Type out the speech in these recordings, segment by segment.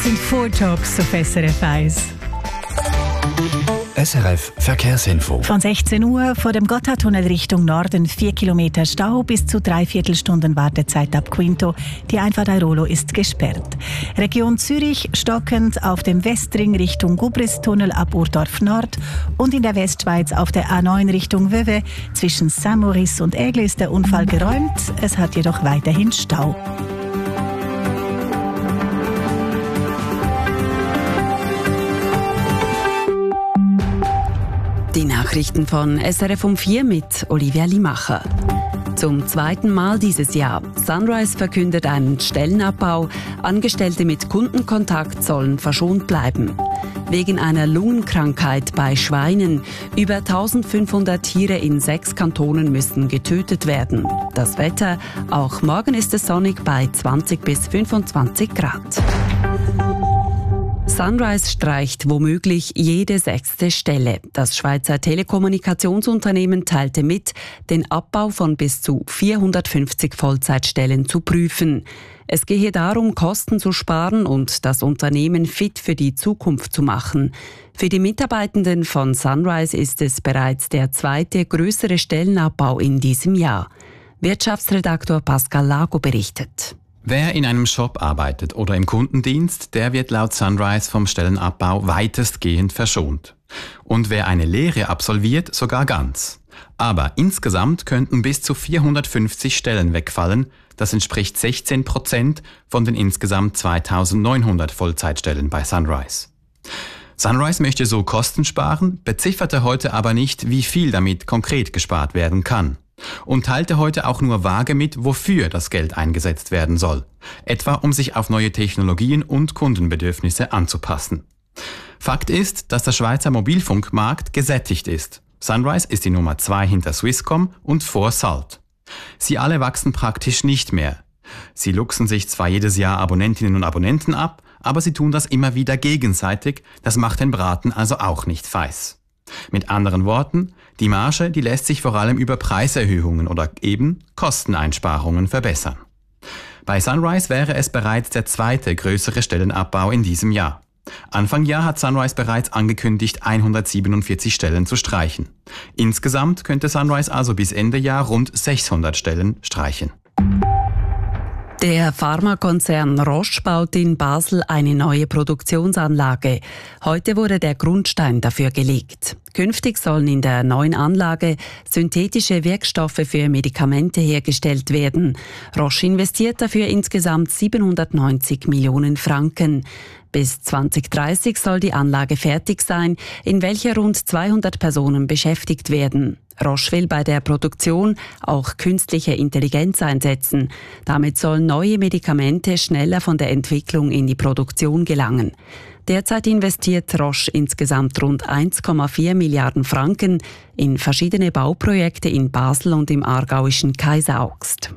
sind Vorjobs auf SRF 1. SRF Verkehrsinfo. Von 16 Uhr vor dem Gotthardtunnel Richtung Norden 4 Kilometer Stau bis zu 3/4 Stunden Wartezeit ab Quinto. Die Einfahrt Airolo ist gesperrt. Region Zürich stockend auf dem Westring Richtung Gubristunnel ab Urdorf Nord und in der Westschweiz auf der A9 Richtung Vevey. Zwischen Saint-Maurice und Aigle ist der Unfall geräumt. Es hat jedoch weiterhin Stau. Die Nachrichten von SRF um 4 mit Olivia Limacher. Zum zweiten Mal dieses Jahr. Sunrise verkündet einen Stellenabbau. Angestellte mit Kundenkontakt sollen verschont bleiben. Wegen einer Lungenkrankheit bei Schweinen. Über 1500 Tiere in 6 Kantonen müssen getötet werden. Das Wetter, auch morgen ist es sonnig bei 20 bis 25 Grad. Sunrise streicht womöglich jede 6. Stelle. Das Schweizer Telekommunikationsunternehmen teilte mit, den Abbau von bis zu 450 Vollzeitstellen zu prüfen. Es gehe darum, Kosten zu sparen und das Unternehmen fit für die Zukunft zu machen. Für die Mitarbeitenden von Sunrise ist es bereits der zweite größere Stellenabbau in diesem Jahr. Wirtschaftsredaktor Pascal Lago berichtet. Wer in einem Shop arbeitet oder im Kundendienst, der wird laut Sunrise vom Stellenabbau weitestgehend verschont. Und wer eine Lehre absolviert, sogar ganz. Aber insgesamt könnten bis zu 450 Stellen wegfallen. Das entspricht 16% von den insgesamt 2900 Vollzeitstellen bei Sunrise. Sunrise möchte so Kosten sparen, bezifferte heute aber nicht, wie viel damit konkret gespart werden kann. Und teilte heute auch nur vage mit, wofür das Geld eingesetzt werden soll. Etwa um sich auf neue Technologien und Kundenbedürfnisse anzupassen. Fakt ist, dass der Schweizer Mobilfunkmarkt gesättigt ist. Sunrise ist die Nummer 2 hinter Swisscom und vor Salt. Sie alle wachsen praktisch nicht mehr. Sie luchsen sich zwar jedes Jahr Abonnentinnen und Abonnenten ab, aber sie tun das immer wieder gegenseitig, das macht den Braten also auch nicht feiß. Mit anderen Worten, die Marge, die lässt sich vor allem über Preiserhöhungen oder eben Kosteneinsparungen verbessern. Bei Sunrise wäre es bereits der zweite größere Stellenabbau in diesem Jahr. Anfang Jahr hat Sunrise bereits angekündigt, 147 Stellen zu streichen. Insgesamt könnte Sunrise also bis Ende Jahr rund 600 Stellen streichen. Der Pharmakonzern Roche baut in Basel eine neue Produktionsanlage. Heute wurde der Grundstein dafür gelegt. Künftig sollen in der neuen Anlage synthetische Wirkstoffe für Medikamente hergestellt werden. Roche investiert dafür insgesamt 790 Millionen Franken. Bis 2030 soll die Anlage fertig sein, in welcher rund 200 Personen beschäftigt werden. Roche will bei der Produktion auch künstliche Intelligenz einsetzen. Damit sollen neue Medikamente schneller von der Entwicklung in die Produktion gelangen. Derzeit investiert Roche insgesamt rund 1,4 Milliarden Franken in verschiedene Bauprojekte in Basel und im aargauischen Kaiseraugst.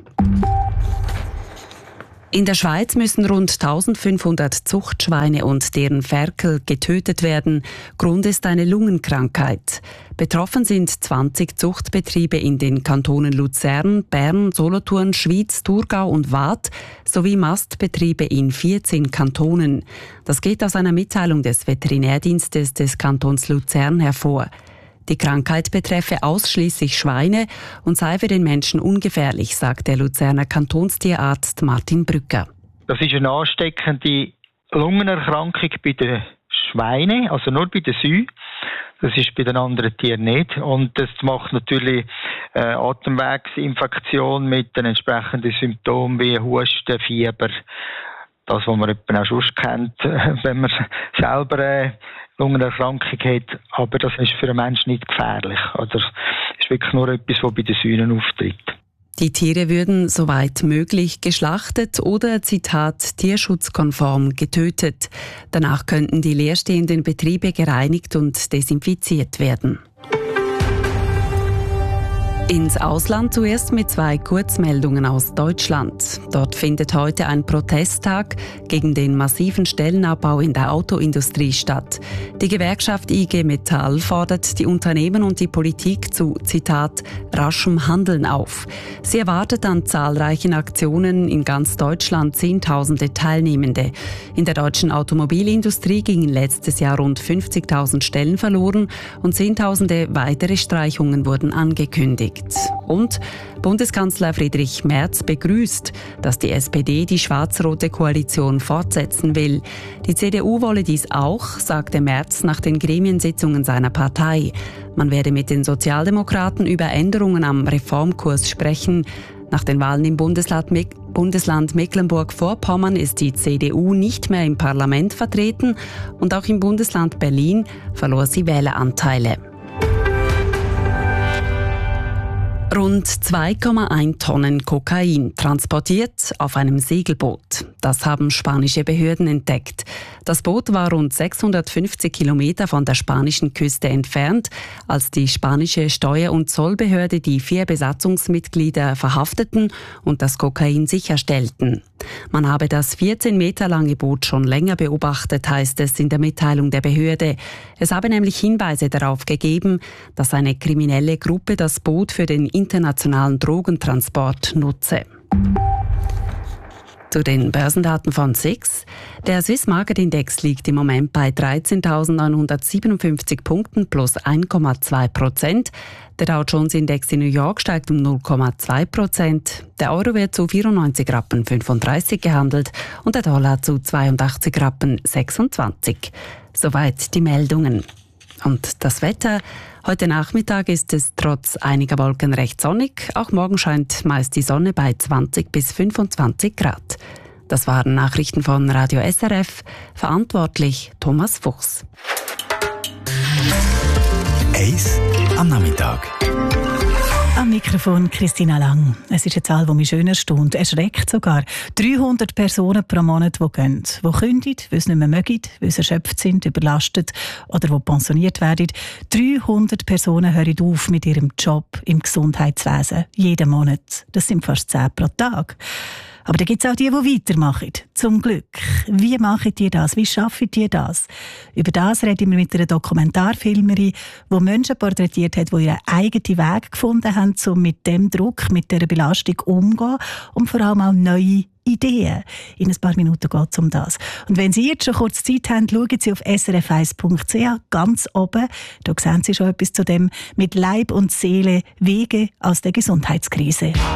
In der Schweiz müssen rund 1500 Zuchtschweine und deren Ferkel getötet werden. Grund ist eine Lungenkrankheit. Betroffen sind 20 Zuchtbetriebe in den Kantonen Luzern, Bern, Solothurn, Schwyz, Thurgau und Waadt sowie Mastbetriebe in 14 Kantonen. Das geht aus einer Mitteilung des Veterinärdienstes des Kantons Luzern hervor. Die Krankheit betreffe ausschließlich Schweine und sei für den Menschen ungefährlich, sagt der Luzerner Kantonstierarzt Martin Brücker. Das ist eine ansteckende Lungenerkrankung bei den Schweinen, also nur bei den Kühen. Das ist bei den anderen Tieren nicht. Und das macht natürlich Atemwegsinfektion mit den entsprechenden Symptomen wie Husten, Fieber. Das, was man auch schon kennt, wenn man selber Lungenerkrankung hat. Aber das ist für einen Menschen nicht gefährlich. Oder ist wirklich nur etwas, was bei den Säulen auftritt. Die Tiere würden soweit möglich geschlachtet oder, Zitat, tierschutzkonform getötet. Danach könnten die leerstehenden Betriebe gereinigt und desinfiziert werden. Ins Ausland zuerst mit 2 Kurzmeldungen aus Deutschland. Dort findet heute ein Protesttag gegen den massiven Stellenabbau in der Autoindustrie statt. Die Gewerkschaft IG Metall fordert die Unternehmen und die Politik zu, Zitat, raschem Handeln auf. Sie erwartet an zahlreichen Aktionen in ganz Deutschland Zehntausende Teilnehmende. In der deutschen Automobilindustrie gingen letztes Jahr rund 50.000 Stellen verloren und Zehntausende weitere Streichungen wurden angekündigt. Und Bundeskanzler Friedrich Merz begrüßt, dass die SPD die schwarz-rote Koalition fortsetzen will. Die CDU wolle dies auch, sagte Merz nach den Gremiensitzungen seiner Partei. Man werde mit den Sozialdemokraten über Änderungen am Reformkurs sprechen. Nach den Wahlen im Bundesland Mecklenburg-Vorpommern ist die CDU nicht mehr im Parlament vertreten und auch im Bundesland Berlin verlor sie Wähleranteile. Rund 2,1 Tonnen Kokain transportiert auf einem Segelboot. Das haben spanische Behörden entdeckt. Das Boot war rund 650 Kilometer von der spanischen Küste entfernt, als die spanische Steuer- und Zollbehörde die 4 Besatzungsmitglieder verhafteten und das Kokain sicherstellten. Man habe das 14 Meter lange Boot schon länger beobachtet, heißt es in der Mitteilung der Behörde. Es habe nämlich Hinweise darauf gegeben, dass eine kriminelle Gruppe das Boot für den internationalen Drogentransport nutze. Zu den Börsendaten von SIX. Der Swiss Market Index liegt im Moment bei 13.957 Punkten plus 1,2%. Der Dow Jones Index in New York steigt um 0,2%. Der Euro wird zu 94,35 Rappen gehandelt und der Dollar zu 82,26 Rappen. Soweit die Meldungen. Und das Wetter. Heute Nachmittag ist es trotz einiger Wolken recht sonnig. Auch morgen scheint meist die Sonne bei 20 bis 25 Grad. Das waren Nachrichten von Radio SRF. Verantwortlich Thomas Fuchs. Eis am Nachmittag. Am Mikrofon Christina Lang. Es ist eine Zahl, die mich schön erstaunt, erschreckt sogar. 300 Personen pro Monat, die gehen, die kündigen, weil sie nicht mehr mögen, weil sie erschöpft sind, überlastet oder die pensioniert werden. 300 Personen hören auf mit ihrem Job im Gesundheitswesen. Jeden Monat. Das sind fast 10 pro Tag. Aber da gibt es auch die weitermachen. Zum Glück. Wie machen die das? Wie schaffen die das? Über das reden wir mit einer Dokumentarfilmerin, die Menschen porträtiert hat, die ihren eigenen Weg gefunden haben, um mit dem Druck, mit dieser Belastung umzugehen und vor allem auch neue Ideen. In ein paar Minuten geht es um das. Und wenn Sie jetzt schon kurz Zeit haben, schauen Sie auf srf1.ch, ganz oben. Da sehen Sie schon etwas zu dem mit Leib und Seele Wege aus der Gesundheitskrise.